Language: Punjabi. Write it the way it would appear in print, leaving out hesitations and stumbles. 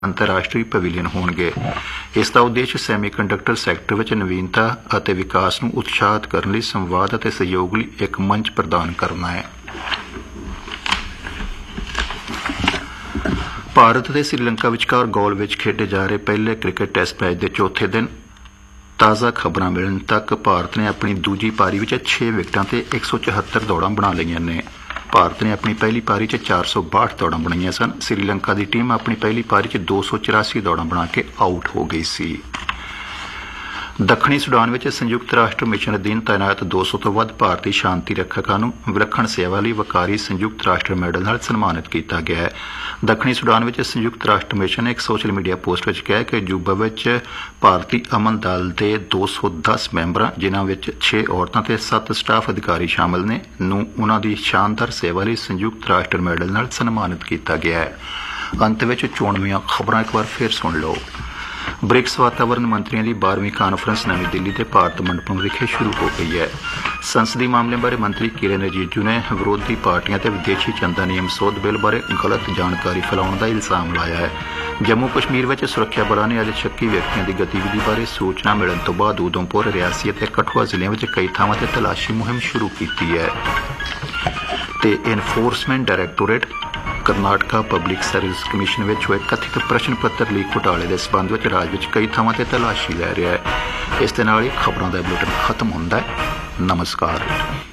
ਅੰਤਰਰਾਸ਼ਟਰੀ ਪਵੇਲੀਅਨ ਹੋਣਗੇ। ਇਸ ਦਾ ਉਦੇਸ਼ ਸੈਮੀਕੰਡਕਟਰ ਸੈਕਟਰ ਵਿੱਚ ਨਵੀਨਤਾ ਅਤੇ ਵਿਕਾਸ ਨੂੰ ਉਤਸ਼ਾਹਿਤ ਕਰਨ ਲਈ ਸੰਵਾਦ ਅਤੇ ਸਹਿਯੋਗ ਲਈ ਇੱਕ ਮੰਚ ਪ੍ਰਦਾਨ ਕਰਨਾ ਹੈ। ਭਾਰਤ ਅਤੇ ਸ੍ਰੀਲੰਕਾ ਵਿਚਕਾਰ ਗੌਲ ਵਿੱਚ ਖੇਡੇ ਜਾ ਰਹੇ ਪਹਿਲੇ ਕ੍ਰਿਕਟ ਟੈਸਟ ਮੈਚ ਦੇ ਚੌਥੇ ਦਿਨ ਤਾਜ਼ਾ ਖਬਰਾਂ ਮਿਲਣ ਤੱਕ ਭਾਰਤ ਨੇ ਆਪਣੀ ਦੂਜੀ ਪਾਰੀ ਵਿੱਚ 6 ਵਿਕਟਾਂ ਤੇ 174 ਦੌੜਾਂ ਬਣਾ ਲਈਆਂ ਨੇ। ਭਾਰਤ ਨੇ ਆਪਣੀ ਪਹਿਲੀ ਪਾਰੀ 'ਚ 462 ਦੌੜਾਂ ਬਣਾਈਆਂ ਸਨ। ਸ੍ਰੀਲੰਕਾ ਦੀ ਟੀਮ ਆਪਣੀ ਪਹਿਲੀ ਪਾਰੀ 'ਚ 284 ਦੌੜਾਂ ਬਣਾ ਕੇ ਆਊਟ ਹੋ ਗਈ ਸੀ। ਦੱਖਣੀ ਸੁਡਾਨ ਵਿੱਚ ਸੰਯੁਕਤ ਰਾਸ਼ਟਰ ਮਿਸ਼ਨ ਅਧੀਨ ਤਾਇਨਾਤ 200 ਤੋਂ ਵੱਧ ਭਾਰਤੀ ਸ਼ਾਂਤੀ ਰੱਖਿਅਕਾਂ ਨੂੰ ਵਿਲੱਖਣ ਸੇਵਾ ਲਈ ਵਕਾਰੀ ਸੰਯੁਕਤ ਰਾਸ਼ਟਰ ਮੈਡਲ ਨਾਲ ਸਨਮਾਨਿਤ ਕੀਤਾ ਗਿਆ ਹੈ। ਦੱਖਣੀ ਸੁਡਾਨ ਵਿੱਚ ਸੰਯੁਕਤ ਰਾਸ਼ਟਰ ਮਿਸ਼ਨ ਨੇ ਇੱਕ ਸੋਸ਼ਲ ਮੀਡੀਆ ਪੋਸਟ ਵਿੱਚ ਕਿਹਾ ਕਿ ਜੂਬਾ ਵਿੱਚ ਭਾਰਤੀ ਅਮਨ ਦਲ ਦੇ 210 ਮੈਂਬਰਾਂ, ਜਿਨ੍ਹਾਂ ਵਿੱਚ 6 ਔਰਤਾਂ ਤੇ 7 ਸਟਾਫ ਅਧਿਕਾਰੀ ਸ਼ਾਮਲ ਨੇ, ਨੂੰ ਉਨ੍ਹਾਂ ਦੀ ਸ਼ਾਨਦਾਰ ਸੇਵਾ ਲਈ ਸੰਯੁਕਤ ਰਾਸ਼ਟਰ ਮੈਡਲ ਨਾਲ ਸਨਮਾਨਿਤ ਕੀਤਾ ਗਿਆ ਹੈ। ਅੰਤ ਵਿੱਚ ਚੋਣਵੀਆਂ ਖਬਰਾਂ ਇੱਕ ਵਾਰ ਫਿਰ ਸੁਣ ਲਓ। ਬ੍ਰਿਕਸ ਵਾਤਾਵਰਣ ਮੰਤਰੀਆਂ ਦੀ 12ਵੀਂ ਕਾਨਫਰੰਸ ਨਵੀਂ ਦਿੱਲੀ ਦੇ ਭਾਰਤ ਮੰਡਪਮ ਵਿਖੇ ਸ਼ੁਰੂ ਹੋ ਗਈ ਹੈ। ਸੰਸਦੀ ਮਾਮਲਿਆਂ ਬਾਰੇ ਮੰਤਰੀ ਕਿਰਨ ਰਿਜੀਜੂ ਨੇ ਵਿਰੋਧੀ ਪਾਰਟੀਆਂ ਤੇ ਵਿਦੇਸ਼ੀ ਚੰਦਾ ਨਿਯਮ ਸੋਧ ਬਿੱਲ ਬਾਰੇ ਗਲਤ ਜਾਣਕਾਰੀ ਫੈਲਾਉਣ ਦਾ ਇਲਜ਼ਾਮ ਲਾਇਆ ਹੈ। ਜੰਮੂ ਕਸ਼ਮੀਰ ਵਿੱਚ ਸੁਰੱਖਿਆ ਬਲਾਂ ਨੇ ਅੱਜ ਸ਼ੱਕੀ ਵਿਅਕਤੀਆਂ ਦੀ ਗਤੀਵਿਧੀ ਬਾਰੇ ਸੂਚਨਾ ਮਿਲਣ ਤੋਂ ਬਾਅਦ ਊਧਮਪੁਰ, ਰਿਆਸੀ ਅਤੇ ਕਠੂਆ ਜ਼ਿਲ੍ਹਿਆਂ ਵਿੱਚ ਕਈ ਥਾਵਾਂ ਤੇ ਤਲਾਸ਼ੀ ਮੁਹਿੰਮ ਸ਼ੁਰੂ ਕੀਤੀ ਹੈ। ਤੇ enforcement directorate Karnataka public service commission ਵਿੱਚ ਹੋਏ ਕਥਿਤ ਪ੍ਰਸ਼ਨ ਪੱਤਰ ਲੀਕ ਘੁਟਾਲੇ ਦੇ ਸਬੰਧ ਵਿੱਚ ਰਾਜ ਵਿੱਚ ਕਈ ਥਾਵਾਂ ਤੇ ਤਲਾਸ਼ੀ ਲੈ ਰਿਹਾ ਹੈ। ਇਸ ਦੇ ਨਾਲ ਹੀ ਖਬਰਾਂ ਦਾ ਬੁਲੇਟਿਨ ਖਤਮ ਹੁੰਦਾ ਹੈ। ਨਮਸਕਾਰ।